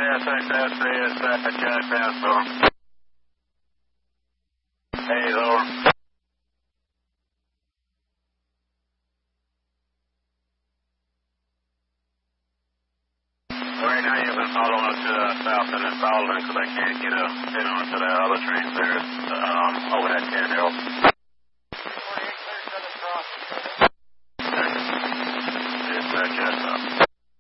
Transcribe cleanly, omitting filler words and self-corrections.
SXS3 Jack Pastor. Hayes, over. Right now you've been following us to the south and then following because I can't get a pin onto that other train there. Over